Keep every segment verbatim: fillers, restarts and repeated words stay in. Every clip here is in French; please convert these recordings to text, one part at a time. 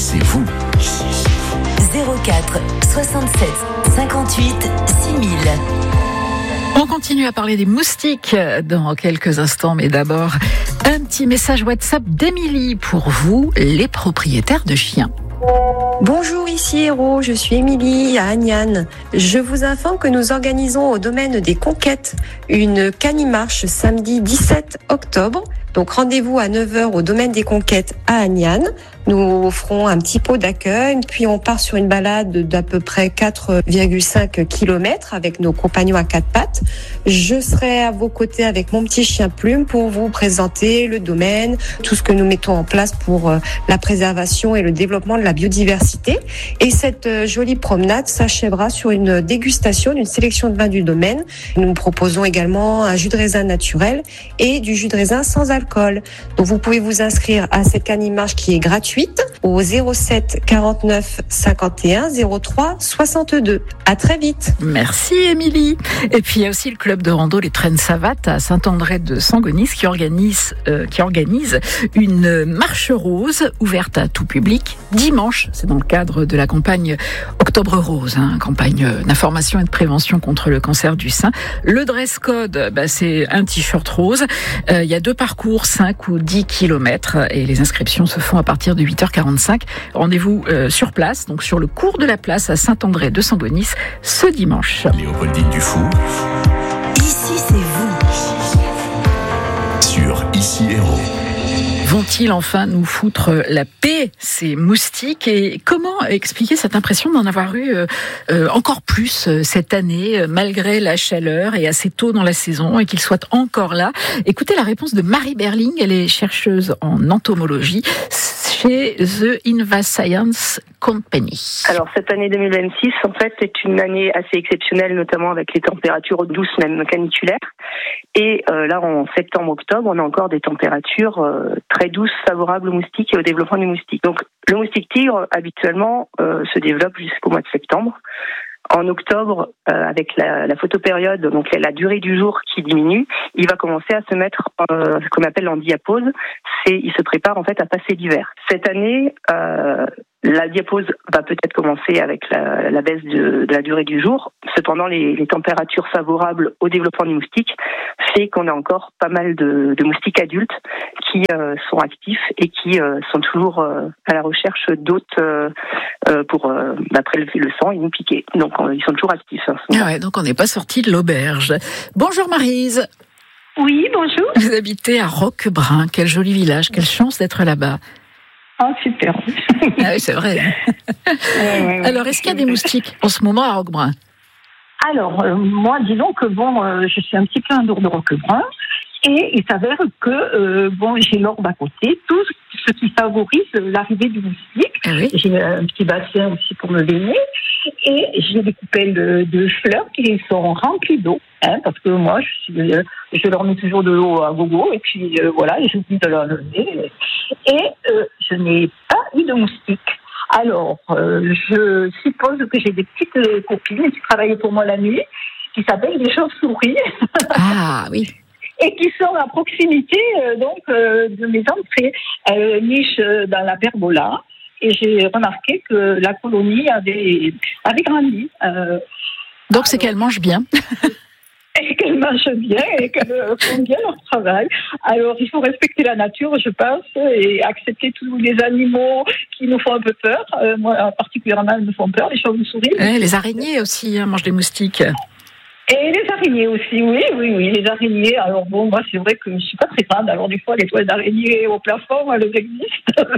c'est vous. Ici, c'est vous. zéro quatre soixante-sept cinquante-huit six mille. On continue à parler des moustiques dans quelques instants, mais d'abord, un petit message WhatsApp d'Émilie pour vous, les propriétaires de chiens. Bonjour, ici Héros, je suis Émilie à Agnan. Je vous informe que nous organisons au domaine des Conquêtes une canimarche samedi dix-sept octobre. Donc rendez-vous à neuf heures au domaine des Conquêtes à Agnan. Nous offrons un petit pot d'accueil, puis on part sur une balade d'à peu près quatre virgule cinq kilomètres avec nos compagnons à quatre pattes. Je serai à vos côtés avec mon petit chien Plume pour vous présenter le domaine, tout ce que nous mettons en place pour la préservation et le développement de la biodiversité. Et cette jolie promenade s'achèvera sur une dégustation d'une sélection de vins du domaine. Nous proposons également un jus de raisin naturel et du jus de raisin sans alcool. Donc vous pouvez vous inscrire à cette canimarche qui est gratuite au zéro sept quarante-neuf cinquante et un zéro trois soixante-deux. À très vite. Merci Émilie. Et puis il y a aussi le club de rando Les Traînes Savates à Saint-André de Sangonis qui organise euh, qui organise une marche rose ouverte à tout public dimanche. C'est dans le cadre de la campagne Octobre Rose, hein, campagne d'information et de prévention contre le cancer du sein. Le dress code, bah, c'est un t-shirt rose. Euh, il y a deux parcours, cinq ou dix kilomètres, et les inscriptions se font à partir de huit heures quarante-cinq. Rendez-vous euh, sur place, donc sur le cours de la place à Saint-André de Sangonis, ce dimanche. Léopoldine Dufour. Ici, c'est vous. Sur Ici Héros. Vont-ils enfin nous foutre la paix, ces moustiques? Et comment expliquer cette impression d'en avoir eu euh, euh, encore plus euh, cette année, euh, malgré la chaleur et assez tôt dans la saison, et qu'ils soient encore là? Écoutez la réponse de Marie Berling, elle est chercheuse en entomologie chez The Invascience Company. Alors cette année deux mille vingt-six, en fait, est une année assez exceptionnelle, notamment avec les températures douces, même caniculaires. Et euh, là, en septembre-octobre, on a encore des températures euh, très douces, favorables aux moustiques et au développement des moustiques. Donc le moustique tigre, habituellement, euh, se développe jusqu'au mois de septembre. En octobre, euh, avec la, la photopériode, donc la durée du jour qui diminue, il va commencer à se mettre euh, ce qu'on appelle en diapause. C'est, il se prépare en fait à passer l'hiver. Cette année, euh, la diapause va peut-être commencer avec la, la baisse de, de la durée du jour. Cependant, les, les températures favorables au développement du moustique fait qu'on a encore pas mal de, de moustiques adultes qui euh, sont actifs et qui euh, sont toujours euh, à la recherche d'hôtes euh, euh, pour euh, bah, prélever le sang et nous piquer. Donc, euh, ils sont toujours actifs. Hein, ah ouais, donc on n'est pas sorti de l'auberge. Bonjour Maryse. Oui, bonjour. Vous habitez à Roquebrun. Quel joli village. Quelle chance d'être là-bas. Ah, super. Ah oui, c'est vrai. ouais, ouais, ouais. Alors, est-ce qu'il y a des moustiques en ce moment à Roquebrun? Alors, euh, moi, disons que bon, euh, je suis un petit peu en dehors de Roquebrun. Et il s'avère que euh, bon, j'ai l'orbe à côté, tout ce qui favorise l'arrivée du moustique. Ah oui. J'ai un petit bassin aussi pour me baigner. Et j'ai des coupelles de, de fleurs qui sont remplies d'eau. Hein, parce que moi, je, suis, euh, je leur mets toujours de l'eau à gogo. Et puis euh, voilà, et j'oublie de leur lever. Et euh, je n'ai pas eu de moustique. Alors, euh, je suppose que j'ai des petites copines qui travaillent pour moi la nuit, qui s'appellent des chauves-souris. Ah oui. Et qui sont à proximité euh, donc euh, de mes entrées. Elles nichent dans la pergola. Et j'ai remarqué que la colonie avait, avait grandi. Euh, donc c'est qu'elles mangent bien. Et qu'elles mangent bien et qu'elles font bien leur travail. Alors il faut respecter la nature, je pense, et accepter tous les animaux qui nous font un peu peur. Euh, moi, particulièrement, elles me font peur, les chauves-souris. Eh, les araignées aussi hein, mangent des moustiques. Et les araignées aussi, oui, oui, oui, les araignées. Alors bon, moi, c'est vrai que je ne suis pas très fan. Alors des fois, les toiles d'araignées au plafond, elles existent.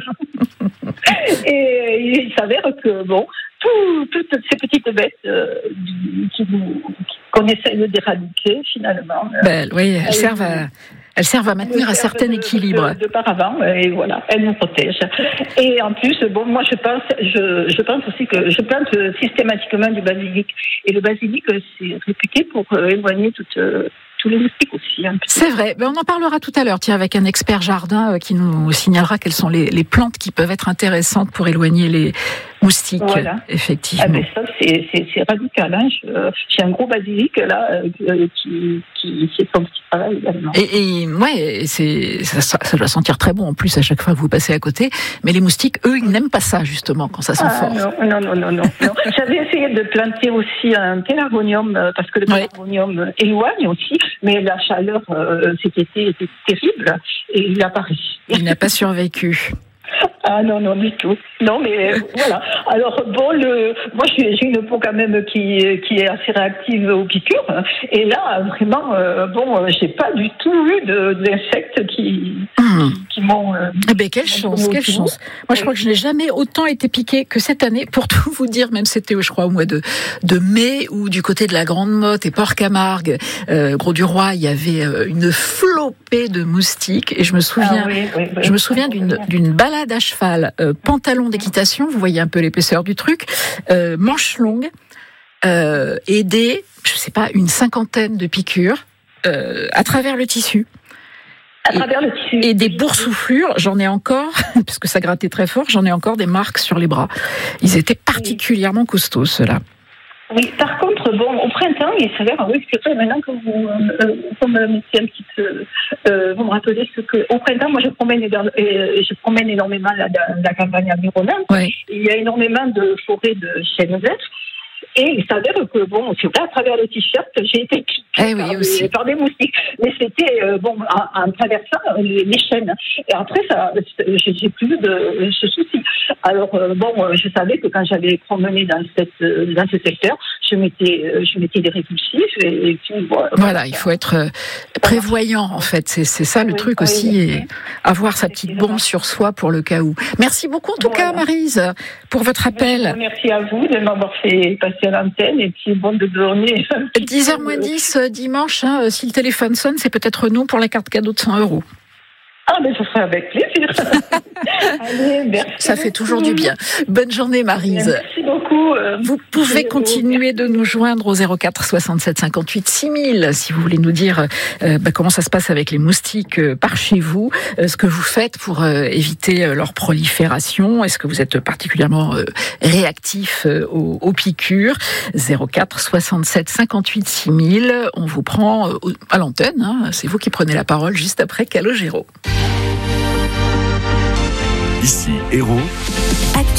Et il s'avère que, bon, tout, toutes ces petites bêtes euh, qui nous, qu'on essaye d'éradiquer, finalement. Ben, oui, elles, elles servent à... Elles servent à maintenir un certain équilibre. De, de, de par avant, et voilà, elles nous protègent. Et en plus, bon, moi je pense, je, je pense aussi que je plante systématiquement du basilic. Et le basilic, c'est réputé pour éloigner toute, tous les moustiques aussi. Hein. C'est vrai, ben, on en parlera tout à l'heure, tiens, avec un expert jardin qui nous signalera quelles sont les, les plantes qui peuvent être intéressantes pour éloigner les, moustiques, Voilà. effectivement. Ah, mais ça, c'est, c'est, c'est radical. Hein. Je, j'ai un gros basilic là euh, qui, qui fait son petit travail également. Et, et ouais, c'est, ça, ça doit sentir très bon en plus à chaque fois que vous passez à côté. Mais les moustiques, eux, ils n'aiment pas ça justement quand ça sent ah, fort. Non, non, non, non, non. non. J'avais essayé de planter aussi un pélargonium euh, parce que le Ouais. pélargonium éloigne aussi, mais la chaleur euh, cet été était terrible et il a pas réussi. Il n'a pas survécu. Ah non, non, du tout. Non, mais euh, voilà. Alors, bon, le... moi, j'ai, j'ai une peau quand même qui, qui est assez réactive aux piqûres. Et là, vraiment, euh, bon, euh, j'ai pas du tout eu de, d'insectes qui, Hum. qui m'ont... Euh, Eh ben, quelle chance, quelle chance. Moi, je crois que je n'ai jamais autant été piquée que cette année. Pour tout vous dire, même c'était, je crois, au mois de, de mai, ou du côté de la Grande Motte et Port-Camargue, euh, Gros-du-Roi, il y avait euh, une flopée de moustiques. Et je me souviens, ah, oui, oui, oui. je me souviens d'une, d'une balade à cheval, euh, pantalon d'équitation, vous voyez un peu l'épaisseur du truc, euh, manches longues, euh, et des, je sais pas, une cinquantaine de piqûres euh, à travers le tissu. À travers le tissu. Et des boursouflures, j'en ai encore, parce que ça grattait très fort, j'en ai encore des marques sur les bras. Ils étaient particulièrement costauds, ceux-là. Oui, par contre, bon, au printemps, il s'avère, oui, c'est vrai, maintenant que vous, euh, vous me mettez un petit peu, euh, vous me rappelez ce que, au printemps, moi, je promène, dans, euh, je promène énormément là, dans la campagne environnante. Ouais. Il y a énormément de forêts de chênes verts. Et il s'avère que, bon, c'est vrai, à travers le t-shirt, j'ai été piquée Eh oui, par, aussi. des, par des moustiques. Mais c'était, euh, bon, en, en traversant les, les chênes. Et après, ça, j'ai, j'ai plus de ce souci. Alors, euh, bon, je savais que quand j'allais promener dans, cette, dans ce secteur, je mettais, je mettais des répulsifs. Et, et puis, voilà, Voilà, il faut être prévoyant, en fait. C'est, c'est ça le oui, truc oui, aussi, oui. et avoir sa petite bombe sur soi pour le cas où. Merci beaucoup, en tout Voilà. cas, Maryse, pour votre appel. Merci à vous de m'avoir fait passer à l'antenne. Et puis, bon, de donner. dix heures moins dix, dimanche, hein, si le téléphone sonne, c'est peut-être nous pour la carte cadeau de cent euros. Ah, mais ça serait avec plaisir. Allez, merci. Ça fait toujours du bien. Bonne journée, Maryse. Merci beaucoup. euh, Vous pouvez je- continuer de nous joindre au zéro quatre soixante-sept cinquante-huit six mille si vous voulez nous dire euh, bah, comment ça se passe avec les moustiques euh, par chez vous, euh, ce que vous faites pour euh, éviter euh, leur prolifération. Est-ce que vous êtes particulièrement euh, réactif euh, aux, aux piqûres? zéro quatre soixante-sept cinquante-huit six mille. On vous prend euh, à l'antenne. Hein, c'est vous qui prenez la parole juste après Calogero. Ici Héros. Actu